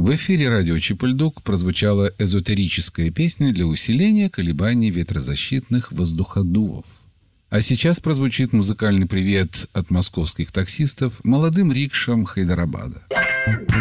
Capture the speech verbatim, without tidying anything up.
В эфире радио Чипульдук прозвучала эзотерическая песня для усиления колебаний ветрозащитных воздуходувов. А сейчас прозвучит музыкальный привет от московских таксистов молодым рикшам Хайдарабада.